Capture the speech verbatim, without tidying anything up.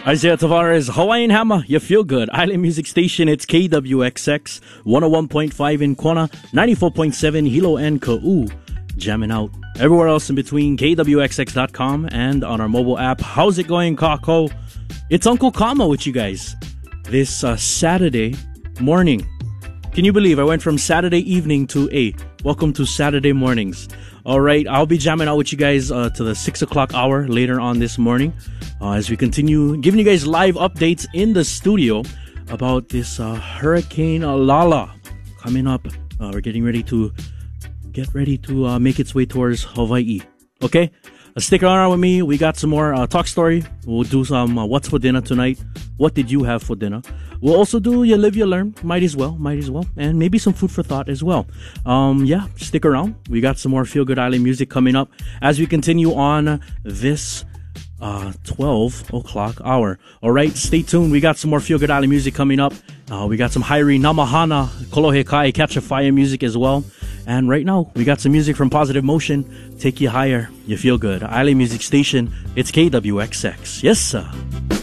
Isaiah Tavares, Hawaiian Hammer, you feel good. Island Music Station, it's K W X X, one oh one point five in Kona, ninety-four point seven Hilo and Ka'u. Jamming out everywhere else in between, K W X X dot com and on our mobile app. How's it going, Kako? It's Uncle Kama with you guys this uh, Saturday morning. Can you believe I went from Saturday evening to a welcome to Saturday mornings. All right, I'll be jamming out with you guys uh, to the six o'clock hour later on this morning uh, as we continue giving you guys live updates in the studio about this uh, Hurricane Lala coming up. Uh, we're getting ready to get ready to uh, make its way towards Hawaii. Okay, uh, stick around with me. We got some more uh, talk story. We'll do some uh, what's for dinner tonight. What did you have for dinner? We'll also do you live, you learn. Might as well, might as well. And maybe some food for thought as well. Um, yeah, stick around. We got some more Feel Good Island music coming up as we continue on this uh, twelve o'clock hour. All right, stay tuned. We got some more Feel Good Island music coming up. Uh, we got some Hairi Namahana, Kolohe Kai, Catch a Fire music as well. And right now, we got some music from Positive Motion. Take you higher. You feel good. Island Music Station. It's K W X X. Yes, sir.